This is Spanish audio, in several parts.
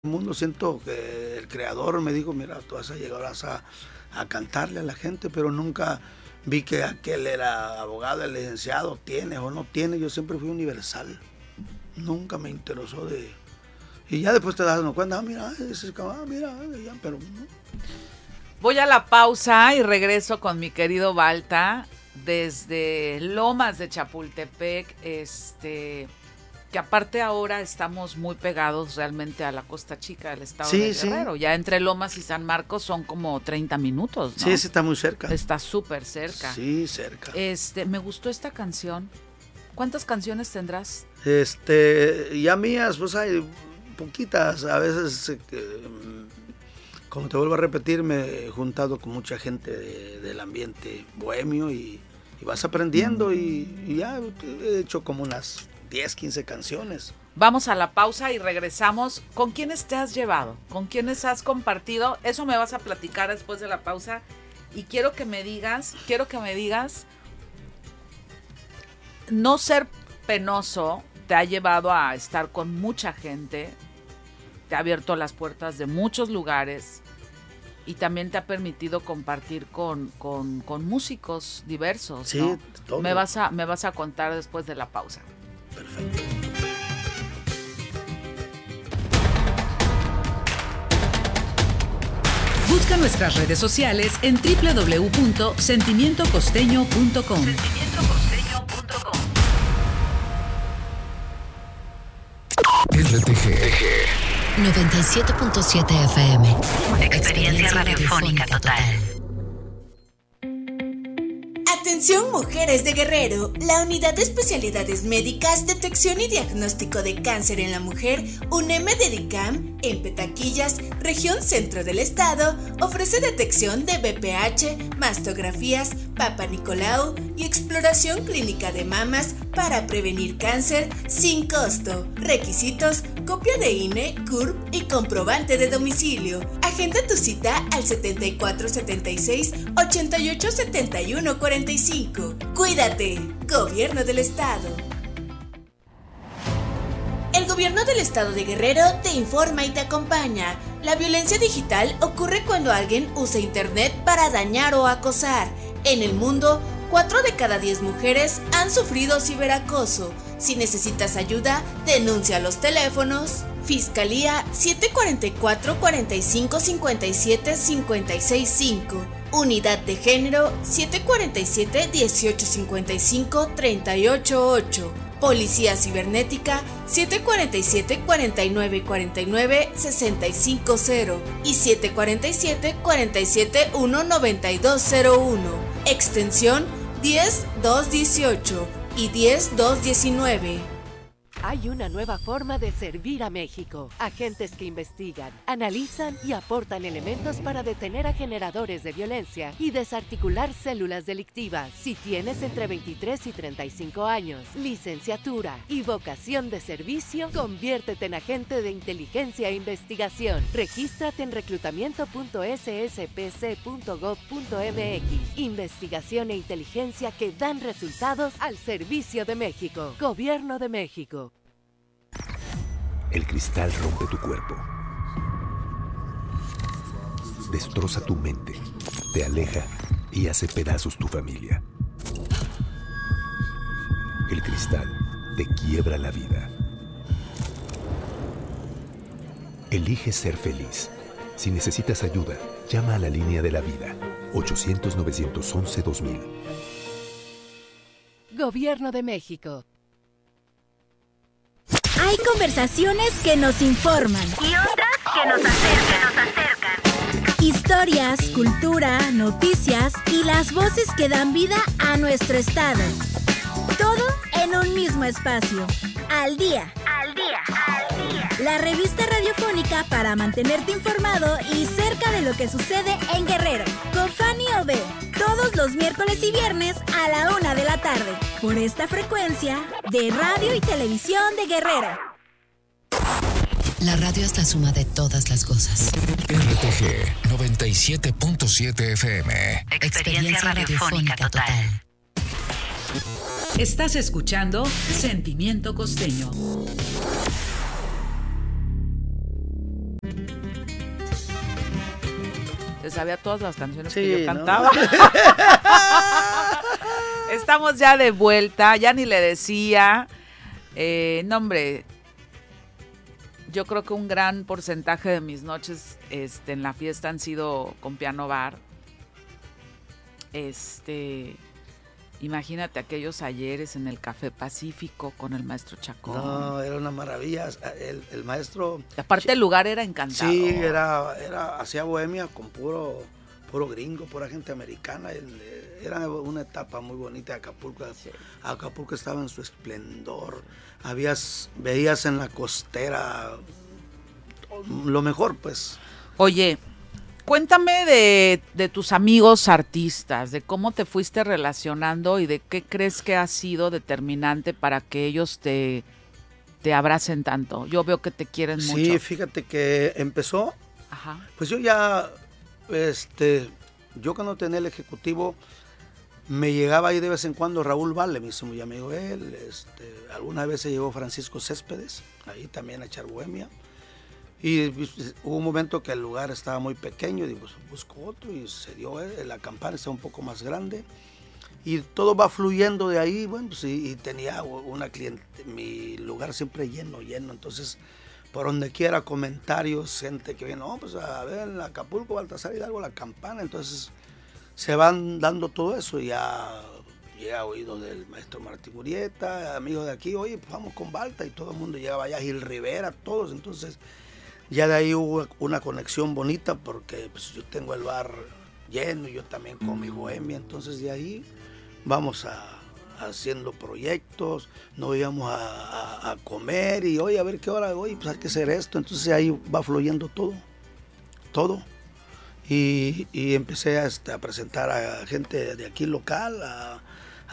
mundo. Siento que el creador me dijo, mira, tú vas a llegar a cantarle a la gente, pero nunca vi que aquel era abogado, el licenciado, tiene o no tiene. Yo siempre fui universal, nunca me interesó de... Y ya después te das cuenta, mira, ese cabrón, mira, ya, pero no. Voy a la pausa y regreso con mi querido Balta desde Lomas de Chapultepec, que aparte ahora estamos muy pegados realmente a la Costa Chica del estado de Guerrero. Ya entre Lomas y San Marcos son como 30 minutos, ¿no? Sí, está muy cerca. Está súper cerca. Sí, cerca. Me gustó esta canción. ¿Cuántas canciones tendrás? Ya mías, pues hay poquitas. A veces, como te vuelvo a repetir, me he juntado con mucha gente del ambiente bohemio y vas aprendiendo y ya he hecho como unas 10, 15 canciones. Vamos a la pausa y regresamos. ¿Con quiénes te has llevado? ¿Con quiénes has compartido? Eso me vas a platicar después de la pausa. Y quiero que me digas, no ser penoso te ha llevado a estar con mucha gente, te ha abierto las puertas de muchos lugares y también te ha permitido compartir con músicos diversos, sí, ¿no? Todo. Me vas a contar después de la pausa. Perfecto. Busca nuestras redes sociales en www.sentimientocosteño.com. RTG 97.7 FM. Experiencia radiofónica total. Atención mujeres de Guerrero, la Unidad de Especialidades Médicas, Detección y Diagnóstico de Cáncer en la Mujer, UNEM Dedicam, en Petaquillas, región centro del estado, ofrece detección de BPH, mastografías, Papa Nicolau y exploración clínica de mamas para prevenir cáncer sin costo. Requisitos: copia de INE, CURP y comprobante de domicilio. Agenda tu cita al 7476-887145. Cuídate, Gobierno del Estado. El Gobierno del Estado de Guerrero te informa y te acompaña. La violencia digital ocurre cuando alguien usa internet para dañar o acosar. En el mundo, 4 de cada 10 mujeres han sufrido ciberacoso. Si necesitas ayuda, denuncia a los teléfonos Fiscalía 744-4557-565, Unidad de Género 747-1855-388, Policía Cibernética 747-4949-650 y 747-471-9201, extensión 10218 y 10219. Hay una nueva forma de servir a México. Agentes que investigan, analizan y aportan elementos para detener a generadores de violencia y desarticular células delictivas. Si tienes entre 23 y 35 años, licenciatura y vocación de servicio, conviértete en agente de inteligencia e investigación. Regístrate en reclutamiento.sspc.gov.mx. Investigación e inteligencia que dan resultados al servicio de México. Gobierno de México. El cristal rompe tu cuerpo, destroza tu mente, te aleja y hace pedazos tu familia. El cristal te quiebra la vida. Elige ser feliz. Si necesitas ayuda, llama a la línea de la vida, 800-911-2000. Gobierno de México. Hay conversaciones que nos informan Y otras que nos acercan. Historias, cultura, noticias y las voces que dan vida a nuestro estado. Todo en un mismo espacio. Al día. La revista radiofónica para mantenerte informado y cerca de lo que sucede en Guerrero. Con Fanny Ove. Todos los miércoles y viernes a la 1 de la tarde. Por esta frecuencia de Radio y Televisión de Guerrero. La radio es la suma de todas las cosas. RTG 97.7 FM. Experiencia radiofónica total. Estás escuchando Sentimiento Costeño. Se sabía todas las canciones Sí, que yo ¿no? cantaba. Estamos ya de vuelta, ya ni le decía. No, hombre, yo creo que un gran porcentaje de mis noches en la fiesta han sido con piano bar. Imagínate aquellos ayeres en el Café Pacífico con el maestro Chacón. No, era una maravilla. El maestro... Aparte el lugar era encantador. Sí, hacía bohemia con puro gringo, pura gente americana. Era una etapa muy bonita de Acapulco. Sí. Acapulco estaba en su esplendor. Veías en la costera lo mejor, pues. Oye, cuéntame de tus amigos artistas, de cómo te fuiste relacionando y de qué crees que ha sido determinante para que ellos te abracen tanto. Yo veo que te quieren mucho. Sí, fíjate que empezó. Ajá. Pues yo ya, yo cuando tenía el ejecutivo, me llegaba ahí de vez en cuando Raúl Vale, me hizo muy amigo de él. Algunas veces llegó Francisco Céspedes, ahí también a echar bohemia. Y hubo un momento que el lugar estaba muy pequeño, digo, pues busco otro, y se dio, la campana está un poco más grande. Y todo va fluyendo de ahí, bueno, pues, y tenía una cliente, mi lugar siempre lleno, entonces por donde quiera comentarios, gente que viene, no, pues a ver, en Acapulco, Baltasar Hidalgo, la campana, entonces se van dando todo eso, y ya llega oído del maestro Martín Murieta, amigo de aquí, oye, pues vamos con Balta, y todo el mundo llegaba allá, Gil Rivera, todos, entonces ya de ahí hubo una conexión bonita, porque pues, yo tengo el bar lleno, yo también con mi bohemia, entonces de ahí vamos haciendo proyectos, nos íbamos a comer, y oye, a ver qué hora, oye, pues hay que hacer esto, entonces ahí va fluyendo todo. Y empecé a presentar a gente de aquí local, a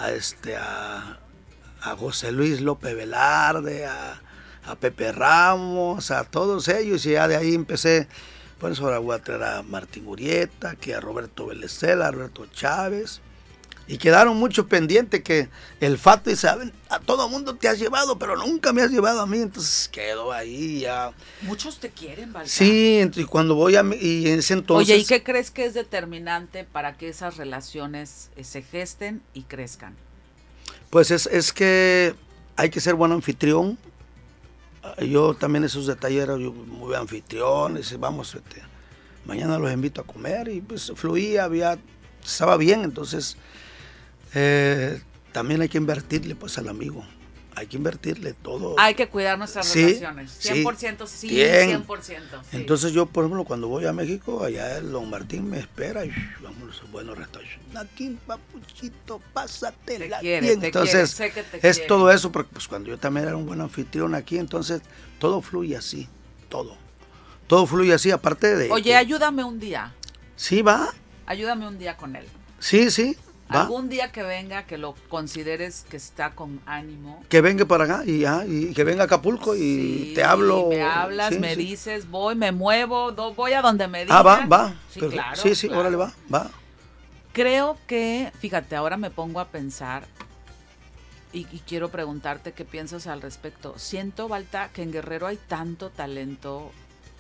José Luis López Velarde, a Pepe Ramos, a todos ellos, y ya de ahí empecé, por eso ahora voy a traer a Martín Murieta, que a Roberto Belecela, a Roberto Chávez, y quedaron muchos pendientes, que el Fato dice, a todo mundo te has llevado, pero nunca me has llevado a mí, entonces quedó ahí ya. Muchos te quieren, Balta. Sí, y cuando voy y en ese entonces... Oye, ¿y qué crees que es determinante para que esas relaciones se gesten y crezcan? Pues es que hay que ser buen anfitrión. Yo también esos detalles era yo muy anfitrión, dice, vamos, mañana los invito a comer, y pues fluía, estaba bien, entonces también hay que invertirle pues al amigo, hay que invertirle todo. Hay que cuidar nuestras relaciones, 100%, sí, 100%. Sí. Entonces yo, por ejemplo, cuando voy a México, allá el Don Martín me espera y vamos a los buenos restaurantes. Aquí, papuchito, pásatela bien. Entonces, sé que te es quiere. todo eso, porque pues cuando yo también era un buen anfitrión aquí, entonces todo fluye así, todo fluye así, aparte de... Oye, ayúdame un día. Sí, va. Ayúdame un día con él. Sí, va. Algún día que venga, que lo consideres que está con ánimo. Que venga para acá y que venga a Acapulco y sí, te hablo. Me hablas, sí, me dices, voy, me muevo, voy a donde me digan. Va. Sí, claro. Sí, claro. Órale, va. Creo que, fíjate, ahora me pongo a pensar y quiero preguntarte qué piensas al respecto. Siento, Balta, que en Guerrero hay tanto talento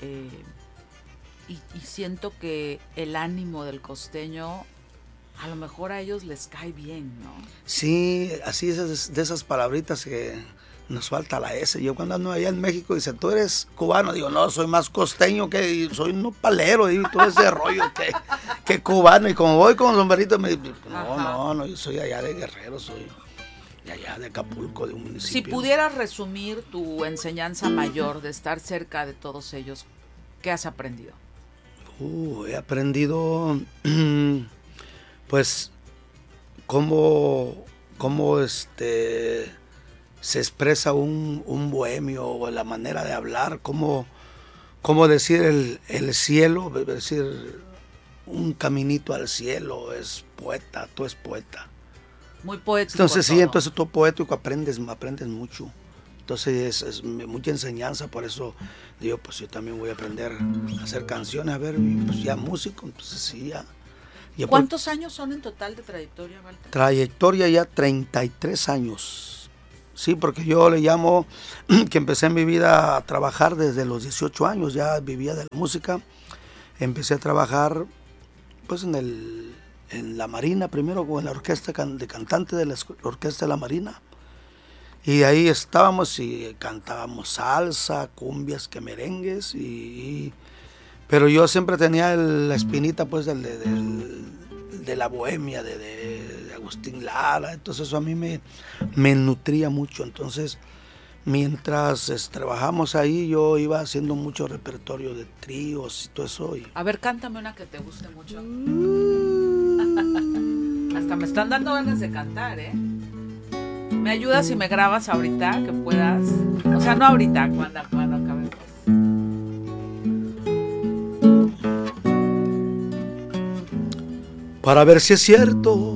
y siento que el ánimo del costeño a lo mejor a ellos les cae bien, ¿no? Sí, así de esas palabritas que nos falta la S. Yo cuando ando allá en México, dice, ¿tú eres cubano? Digo, no, soy más costeño, que soy un nopalero, y todo ese rollo que cubano. Y como voy con sombrerito, me dice, no, yo soy allá de Guerrero, soy de allá de Acapulco, de un municipio. Si pudieras resumir tu enseñanza mayor de estar cerca de todos ellos, ¿qué has aprendido? He aprendido... pues cómo se expresa un bohemio, o la manera de hablar, cómo decir el cielo, decir un caminito al cielo, es poeta, tú es poeta. Muy poético. Entonces sí, entonces tú poético aprendes mucho. Entonces es mucha enseñanza, por eso digo, pues yo también voy a aprender a hacer canciones, a ver, pues ya músico, entonces sí, ya. ¿Cuántos años son en total de trayectoria, Walter? Trayectoria ya 33 años. Sí, porque yo le llamo que empecé en mi vida a trabajar desde los 18 años, ya vivía de la música. Empecé a trabajar pues en la Marina primero, en la orquesta de cantante de la orquesta de la Marina. Y ahí estábamos y cantábamos salsa, cumbias, que merengues, pero yo siempre tenía la espinita pues de la bohemia, de Agustín Lara, entonces eso a mí me nutría mucho. Entonces mientras trabajamos ahí yo iba haciendo mucho repertorio de tríos y todo eso. A ver, cántame una que te guste mucho. Hasta me están dando ganas de cantar, ¿eh? ¿Me ayudas si me grabas ahorita, que puedas? O sea, no ahorita, cuando acabemos. Para ver si es cierto